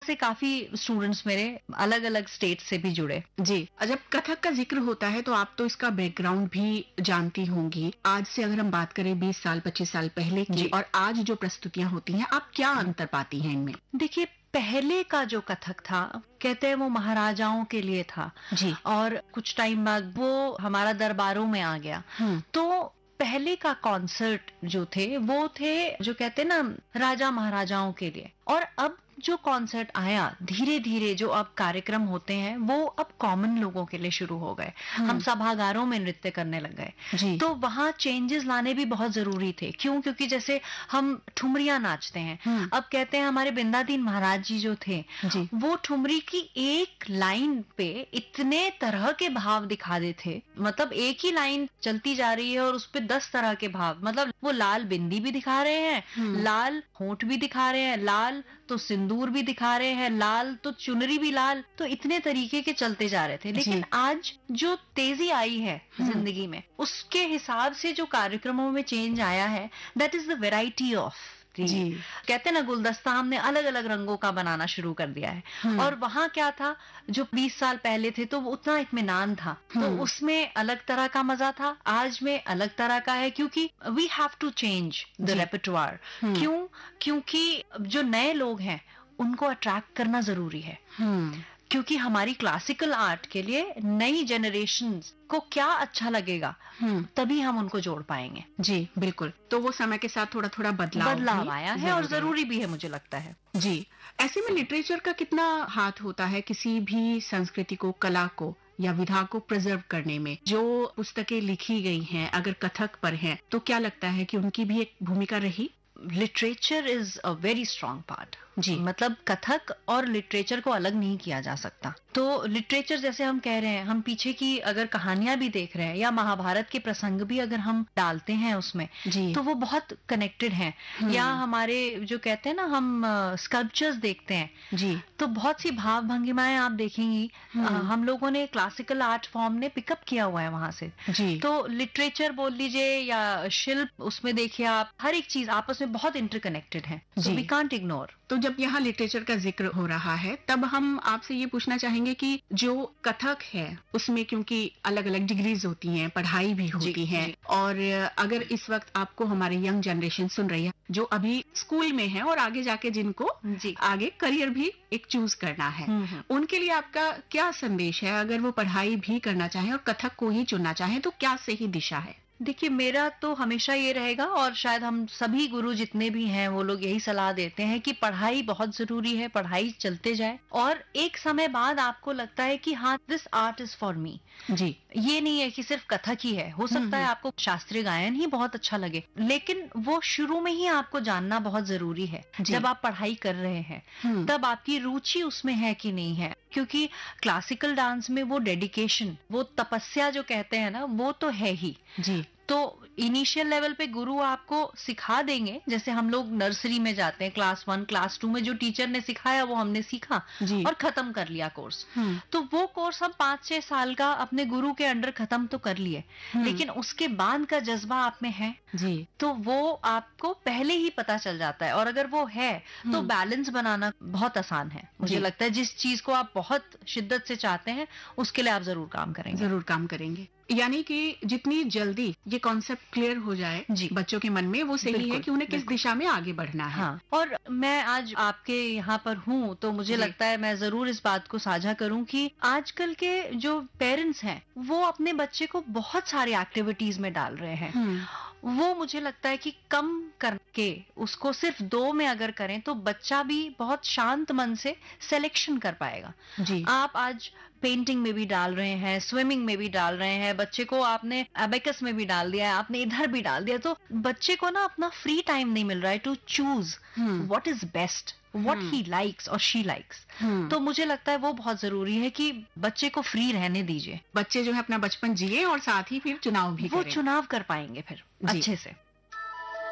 से काफी स्टूडेंट्स मेरे अलग अलग स्टेट से भी जुड़े। जी, जब कथक का जिक्र होता है तो आप तो इसका बैकग्राउंड भी जानती होंगी। आज से अगर हम बात करें 20 साल 25 साल पहले की और आज जो प्रस्तुतियां होती हैं, आप क्या अंतर पाती हैं इनमें? देखिए, पहले का जो कथक था, कहते हैं वो महाराजाओं के लिए था जी। और कुछ टाइम बाद वो हमारा दरबारों में आ गया। तो पहले का कॉन्सर्ट जो थे वो थे जो कहते हैं ना राजा महाराजाओं के लिए, और अब जो कॉन्सर्ट आया धीरे धीरे जो अब कार्यक्रम होते हैं वो अब कॉमन लोगों के लिए शुरू हो गए। हम सभागारों में नृत्य करने लग गए, तो वहाँ चेंजेस लाने भी बहुत जरूरी थे। क्यों? क्योंकि जैसे हम ठुमरियां नाचते हैं, अब कहते हैं हमारे बिंदादीन महाराज जी जो थे वो ठुमरी की एक लाइन पे इतने तरह के भाव दिखा देते थे, मतलब एक ही लाइन चलती जा रही है और उस पे 10 तरह के भाव, मतलब वो लाल बिंदी भी दिखा रहे हैं, लाल होंठ भी दिखा रहे हैं, लाल तो सिंदूर भी दिखा रहे हैं, लाल तो चुनरी भी लाल, तो इतने तरीके के चलते जा रहे थे। लेकिन आज जो तेजी आई है जिंदगी में, उसके हिसाब से जो कार्यक्रमों में चेंज आया है, that is the variety of. जी, कहते हैं ना गुलदस्ता हमने अलग अलग रंगों का बनाना शुरू कर दिया है। और वहाँ क्या था, जो 20 साल पहले थे तो वो उतना इत्मीनान था, तो उसमें अलग तरह का मजा था, आज में अलग तरह का है, क्योंकि we have to change the रेpertoire। क्यों? क्योंकि जो नए लोग हैं उनको अट्रैक्ट करना जरूरी है, क्योंकि हमारी क्लासिकल आर्ट के लिए नई जनरेशन को क्या अच्छा लगेगा, तभी हम उनको जोड़ पाएंगे। जी बिल्कुल, तो वो समय के साथ थोड़ा थोड़ा बदलाव आया है और जरूरी भी है, मुझे लगता है। जी, ऐसे में लिटरेचर का कितना हाथ होता है किसी भी संस्कृति को, कला को या विधा को प्रिजर्व करने में? जो पुस्तकें लिखी गई हैं अगर कथक पर हैं, तो क्या लगता है कि उनकी भी एक भूमिका रही? Literature is a very strong part. जी, मतलब कथक और लिटरेचर को अलग नहीं किया जा सकता। तो लिटरेचर जैसे हम कह रहे हैं, हम पीछे की अगर कहानियां भी देख रहे हैं या महाभारत के प्रसंग भी अगर हम डालते हैं उसमें, तो वो बहुत कनेक्टेड हैं। या हमारे जो कहते हैं ना हम स्कल्पचर्स देखते हैं, जी, तो बहुत सी भाव भंगिमाएं आप देखेंगी हम लोगों ने क्लासिकल आर्ट फॉर्म ने पिकअप किया हुआ है वहां से। जी, तो लिटरेचर बोल लीजिए या शिल्प, उसमें देखिए आप, हर एक चीज आपस में बहुत इंटरकनेक्टेड है, सो वी कांट इग्नोर। तो जब यहाँ लिटरेचर का जिक्र हो रहा है, तब हम आपसे ये पूछना चाहेंगे कि जो कथक है उसमें क्योंकि अलग अलग डिग्रीज होती हैं, पढ़ाई भी होती है, और अगर इस वक्त आपको हमारे यंग जनरेशन सुन रही है जो अभी स्कूल में है और आगे जाके जिनको आगे करियर भी एक चूज करना है, उनके लिए आपका क्या संदेश है? अगर वो पढ़ाई भी करना चाहे और कथक को ही चुनना चाहे, तो क्या सही दिशा है? देखिए, मेरा तो हमेशा ये रहेगा, और शायद हम सभी गुरु जितने भी हैं वो लोग यही सलाह देते हैं कि पढ़ाई बहुत जरूरी है, पढ़ाई चलते जाए, और एक समय बाद आपको लगता है कि हाँ, this art is for me. जी, ये नहीं है कि सिर्फ कथक ही है, हो सकता है आपको शास्त्रीय गायन ही बहुत अच्छा लगे, लेकिन वो शुरू में ही आपको जानना बहुत जरूरी है। जब आप पढ़ाई कर रहे हैं तब आपकी रुचि उसमें है कि नहीं है, क्योंकि क्लासिकल डांस में वो डेडिकेशन, वो तपस्या जो कहते हैं ना, वो तो है ही। जी, तो इनिशियल लेवल पे गुरु आपको सिखा देंगे, जैसे हम लोग नर्सरी में जाते हैं, क्लास 1 क्लास 2 में जो टीचर ने सिखाया वो हमने सीखा और खत्म कर लिया कोर्स। तो वो कोर्स हम 5-6 साल का अपने गुरु के अंडर खत्म तो कर लिए, लेकिन उसके बाद का जज्बा आप में है जी, तो वो आपको पहले ही पता चल जाता है, और अगर वो है तो बैलेंस बनाना बहुत आसान है। मुझे लगता है जिस चीज को आप बहुत शिद्दत से चाहते हैं उसके लिए आप जरूर काम करेंगे। यानी कि जितनी जल्दी ये कॉन्सेप्ट क्लियर हो जाए बच्चों के मन में, वो सही है कि उन्हें किस दिशा में आगे बढ़ना है। हाँ, और मैं आज आपके यहाँ पर हूँ तो मुझे लगता है मैं जरूर इस बात को साझा करूँ कि आजकल के जो पेरेंट्स हैं वो अपने बच्चे को बहुत सारी एक्टिविटीज में डाल रहे हैं। वो मुझे लगता है कि कम करके उसको सिर्फ 2 में अगर करें तो बच्चा भी बहुत शांत मन से सिलेक्शन कर पाएगा। आप आज पेंटिंग में भी डाल रहे हैं, स्विमिंग में भी डाल रहे हैं, बच्चे को आपने एबेकस में भी डाल दिया है, आपने इधर भी डाल दिया, तो बच्चे को ना अपना फ्री टाइम नहीं मिल रहा है to choose what is best, what he likes और शी लाइक्स। तो मुझे लगता है वो बहुत जरूरी है कि बच्चे को फ्री रहने दीजिए। बच्चे जो है अपना बचपन जिए और साथ ही फिर चुनाव भी वो चुनाव कर पाएंगे फिर अच्छे से।